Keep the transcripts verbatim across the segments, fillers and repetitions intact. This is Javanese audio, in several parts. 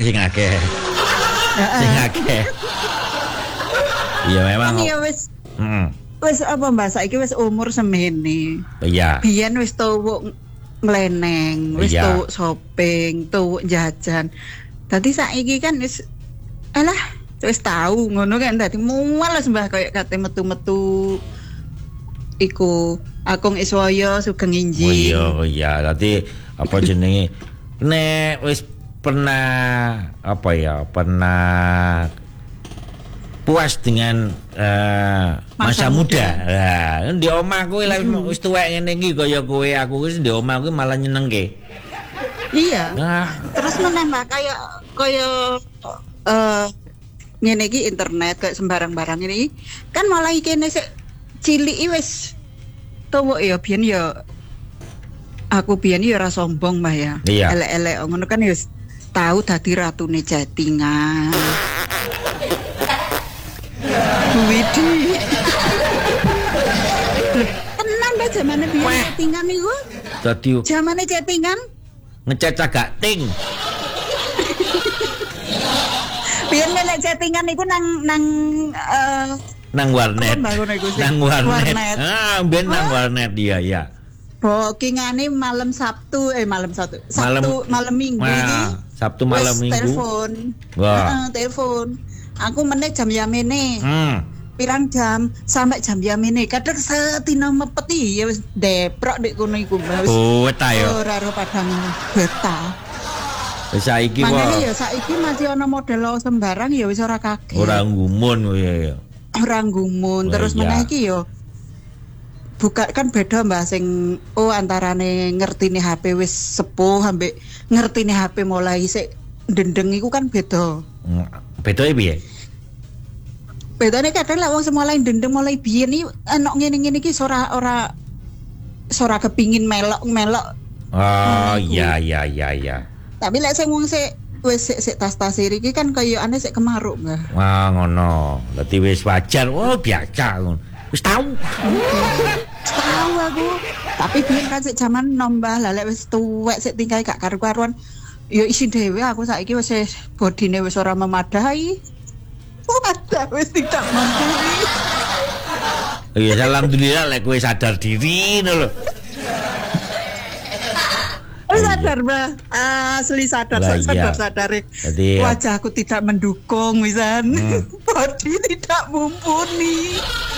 sing akeh. Sing akeh. Iya memang. Iya wis. Heeh. Wis apa Mbak saiki wis umur semene. Iya. Biyen wis tuwuk ngleneng, wis iya. tuwuk shopping, tuwuk jajan. Dadi saiki kan wis alah wis tahu ngono kan dadi muales Mbah koyo kate metu-metu iku Akung Iswaya Sugeng Inji. Oh iya, oh iya. Dadi apa jenenge nek wis pernah apa ya? Pernah puas dengan uh, masa, masa muda. Lah, di omahku lek hmm. wis tuwek ngene iki kaya kowe aku wis di omahku malah nyenengke. Iya. Nah. Terus menambah kaya kaya eh uh, ngene iki internet kayak sembarang barang ini kan mulai kene sik cilik wis tuwuk ya biyen ya aku biyen ya ora sombong Mbah ya. Iya. Elek-elek ngono kan ya tahu dadi ratune Jatingan. Widi. Tenan ta jamane biyen Jatingan niku? Dadi jamane Jatingan ngecat cagak ting. Biyen nek Jatingan niku nang nang uh, nang warnet. Nang warnet. warnet. Ah, biyen nang warnet dia ya. Bookingane malam Sabtu eh malam Sabtu. Sabtu malam, malam Minggu nah, iki. Sabtu malam Minggu. Telepon. Wah. Heeh, telepon. Aku meneh jam yamene. Hmm. Pirang jam sampai jam yamene. Kadang setino mepeti ya wis deprok nek kono iku. Oh, weta yo. Ora ora padang beta. Wis saiki wae. Mangane ya saiki masih ana model sembarang ya wis ora kaget. Ora ngumun ya ya. Ora ngumun terus meneh iki yo buka kan beda Mbak sing oh antarane ngertine H P wis sepuh ambek ngertine H P mulai sik ndendeng iku kan beda. Bedane piye? Bedane kadang lek wong semulai ndendeng mulai biyen iki enak ngene-ngene iki ora ora ora kepingin melok-melok. Oh iya iya iya iya. Tapi lek sing wong sik wis sik sik tas-tas iki kan kaya ane sik kemaruk Mbak. Wah ngono. Dadi wis wajar. Oh biasa ngono. Wis tahu. Tahu aku. Tapi biyen kan sik jaman nombah lah lek wis tuwek sik tinggal gak karu-karuan. Ya isin dhewe aku saiki wis bodine wis ora memadai. Wadah wis tidak memadai. Ya alhamdulillah lek kowe sadar diri ngono lho. Oh, sadar Mbak. Asli sadar lah, sadar iya. sadar. Jadi, wajahku tidak mendukung wisan. Hmm. Bodi tidak mumpuni.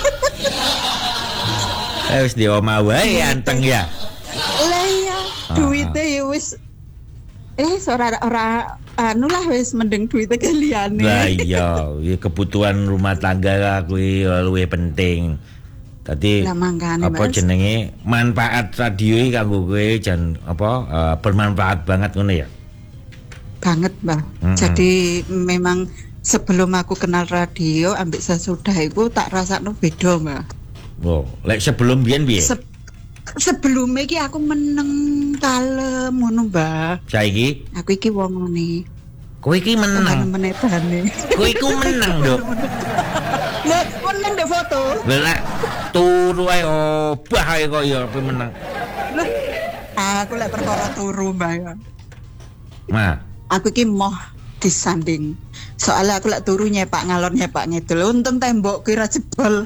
Eh wis di omah wae anteng ya. Lah iya, duwite ya wis eh ora ora anu lah wis mending duwite ke liyane. Lah iya, kebutuhan rumah tangga kuwi luwih penting. Tadi apa mas? Jenenge manfaat radio iki kanggo kowe jan apa uh, bermanfaat banget ngono ya. Banget, Mbak. Mm-hmm. Jadi memang sebelum aku kenal radio ambek sesudah itu tak rasakno beda, Mbak. Oh, lek sebelum biyen piye? Se- sebelum iki aku meneng kalem ngono, Mbak. Saiki aku iki wong ngene. Kowe iki meneng. Menetane. Kowe iku meneng, Nduk. Lek meneng de foto. Lah turu ae obah ae kok ya kowe meneng. Loh, aku lek perkara turu, Mbak. Nah, aku iki moh disanding. Soalnya aku lek turu nyepak ngalor nyepak ngidul. Untung tembok kira jebol.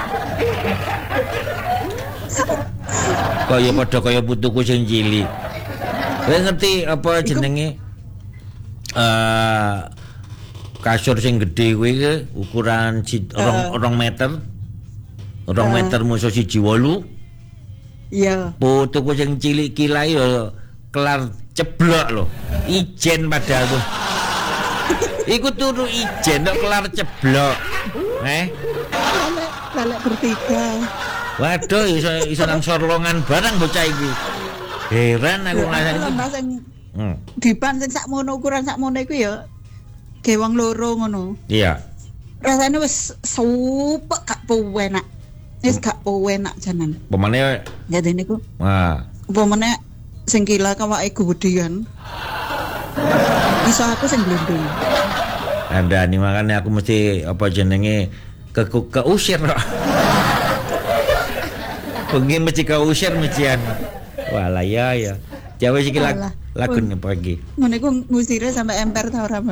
Kaya padha kaya putuku sing cilik. Kowe ngerti apa jenenge? Eh uh, kasur sing gedhe kuwi ukuran rong meter. rong uh, meter musuh siji wolu. Iya. Putuku sing cilik kilai yo kelar ceblok lho. Ijen padahal tuh. Iku turu ijen kok kelar ceblok. Eh? Lalek bertiga. Waduh iso iso nang sorlongan barang bocah iki. Heran aku ngrasani. Hmm. Diban sing sakmono ukuran sakmono iku ya gewang loro ngono. Iya. Rasane wis supek gak enak. Wis gak enak janan. Pemane ya dene niku. Wah. Pemane sing kila kawake gedhean. Iso aku sing glundung. Anda nih makanya aku mesti apa jenenge ke keusir kok. Pengen mesti keusir mestian. Walah ya ya. Jawa iki lagu pagi. Ngene ku ngusire sampai emper ta ora,